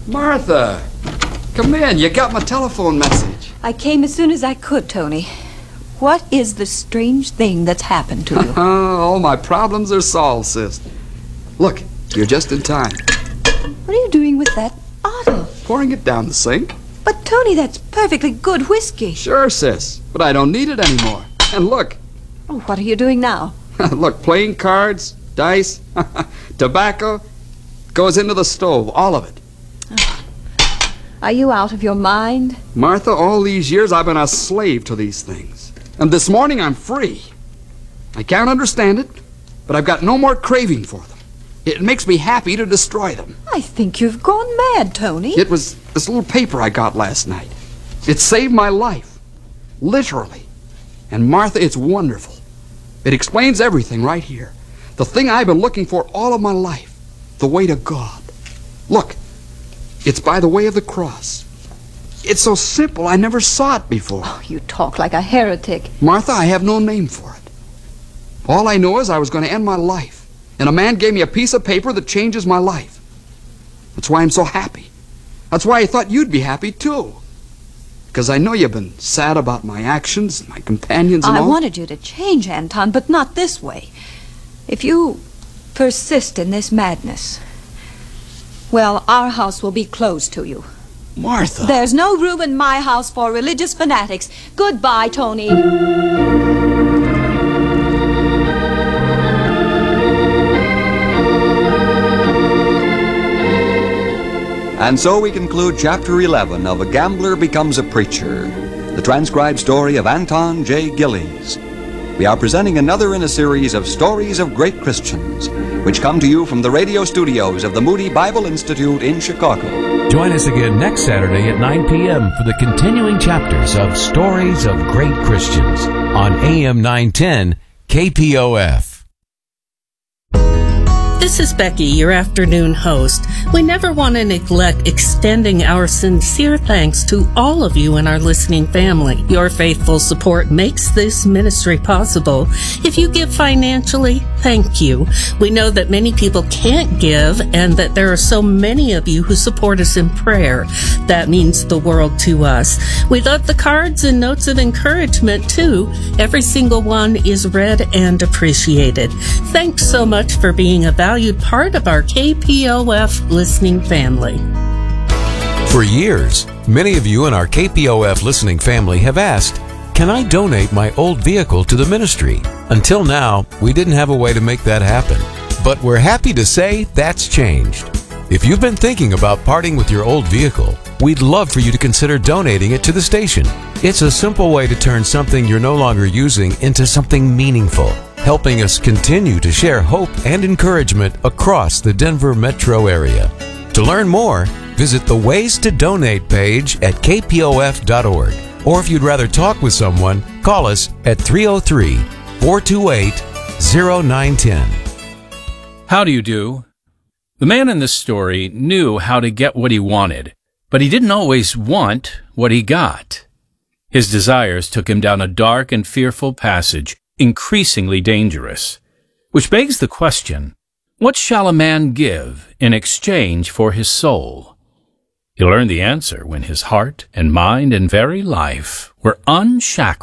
Martha, come in. You got my telephone message. I came as soon as I could, Tony. What is the strange thing that's happened to you? All my problems are solved, sis. Look, you're just in time. What are you doing with that bottle? Pouring it down the sink. But, Tony, that's perfectly good whiskey. Sure, sis, but I don't need it anymore. And look. Oh, what are you doing now? Look, playing cards, dice, tobacco, goes into the stove, all of it. Are you out of your mind? Martha, all these years I've been a slave to these things. And this morning I'm free. I can't understand it, but I've got no more craving for them. It makes me happy to destroy them. I think you've gone mad, Tony. It was this little paper I got last night. It saved my life. Literally. And Martha, it's wonderful. It explains everything right here. The thing I've been looking for all of my life. The way to God. Look, it's by the way of the cross. It's so simple, I never saw it before. Oh, you talk like a heretic. Martha, I have no name for it. All I know is I was going to end my life. And a man gave me a piece of paper that changes my life. That's why I'm so happy. That's why I thought you'd be happy, too. Because I know you've been sad about my actions, my companions and all. I wanted you to change, Anton, but not this way. If you persist in this madness, well, our house will be closed to you. Martha. There's no room in my house for religious fanatics. Goodbye, Tony. And so we conclude Chapter 11 of A Gambler Becomes a Preacher, the transcribed story of Anton J. Gillies. We are presenting another in a series of stories of great Christians, which come to you from the radio studios of the Moody Bible Institute in Chicago. Join us again next Saturday at 9 p.m. for the continuing chapters of Stories of Great Christians on AM 910 KPOF. This is Becky, your afternoon host. We never want to neglect extending our sincere thanks to all of you in our listening family. Your faithful support makes this ministry possible. If you give financially, thank you. We know that many people can't give and that there are so many of you who support us in prayer. That means the world to us. We love the cards and notes of encouragement too. Every single one is read and appreciated. Thanks so much for being a valued part of our KPOF listening family. For years, many of you in our KPOF listening family have asked, can I donate my old vehicle to the ministry? Until now, we didn't have a way to make that happen. But we're happy to say that's changed. If you've been thinking about parting with your old vehicle, we'd love for you to consider donating it to the station. It's a simple way to turn something you're no longer using into something meaningful, helping us continue to share hope and encouragement across the Denver metro area. To learn more, visit the Ways to Donate page at kpof.org. Or if you'd rather talk with someone, call us at 303-428-0910. How do you do? The man in this story knew how to get what he wanted, but he didn't always want what he got. His desires took him down a dark and fearful passage, increasingly dangerous, which begs the question, what shall a man give in exchange for his soul? He learned the answer when his heart and mind and very life were unshackled.